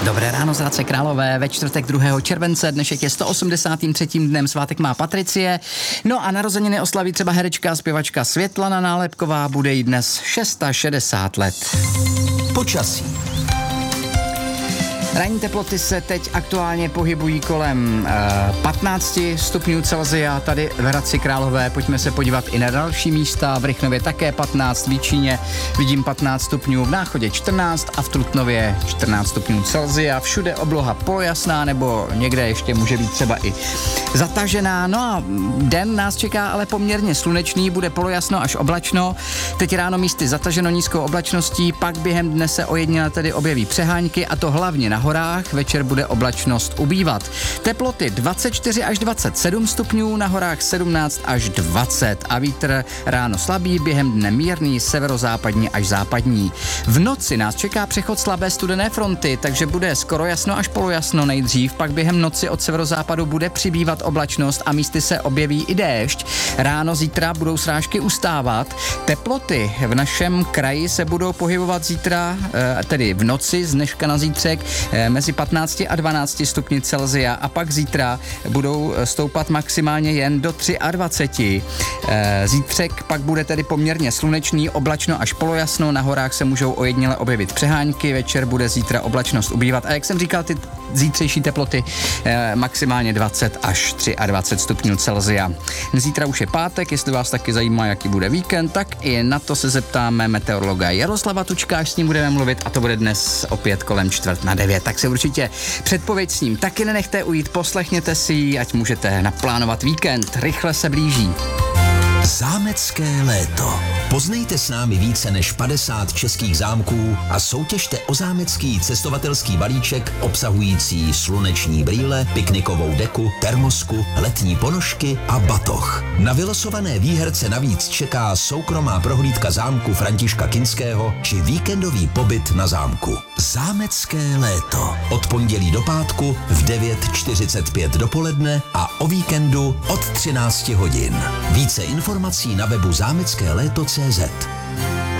Dobré ráno, Zradce Králové, ve čtvrtek 2. července, dnešek je 183. dnem, svátek má Patricie, no a narozeniny oslaví třeba herečka a zpěvačka Světlana Nálepková, bude jí dnes 660 let. Počasí. Ranní teploty se teď aktuálně pohybují kolem 15 stupňů Celsia tady v Hradci Králové. Pojďme se podívat i na další místa. V Rychnově také 15, v Jičíně vidím 15 stupňů, v Náchodě 14 a v Trutnově 14 stupňů Celsia. Všude obloha polojasná nebo někde ještě může být třeba i zatažená. No a den nás čeká ale poměrně slunečný, bude polojasno až oblačno. Teď ráno místy zataženo nízkou oblačností, pak během dne se ojediněle tedy objeví přehánky a to hlavně na horách, večer bude oblačnost ubývat. Teploty 24 až 27 stupňů, na horách 17 až 20 a vítr ráno slabý, během dne mírný, severozápadní až západní. V noci nás čeká přechod slabé studené fronty, takže bude skoro jasno až polojasno nejdřív, pak během noci od severozápadu bude přibývat oblačnost a místy se objeví i déšť. Ráno zítra budou srážky ustávat. Teploty v našem kraji se budou pohybovat zítra, tedy v noci z dneška na zítřek, mezi 15 a 12 stupni Celsia a pak zítra budou stoupat maximálně jen do 23. Zítřek pak bude tedy poměrně slunečný, oblačno až polojasno, na horách se můžou ojediněle objevit přehánky, večer bude zítra oblačnost ubývat a jak jsem říkal, ty zítřejší teploty maximálně 20 až 23 stupňů Celsia. Zítra už je pátek, jestli vás taky zajímá, jaký bude víkend, tak i na to se zeptáme meteorologa Jaroslava Tučka, až s ním budeme mluvit a to bude dnes opět kolem 8:45. Tak se určitě předpověď s ním taky nenechte ujít, poslechněte si ji, ať můžete naplánovat víkend, rychle se blíží. Zámecké léto. Poznejte s námi více než 50 českých zámků a soutěžte o zámecký cestovatelský balíček obsahující sluneční brýle, piknikovou deku, termosku, letní ponožky a batoh. Na vylosované výherce navíc čeká soukromá prohlídka zámku Františka Kinského či víkendový pobyt na zámku. Zámecké léto. Od pondělí do pátku v 9:45 dopoledne a o víkendu od 13 hodin. Více informací na webu zámeckéléto.cz.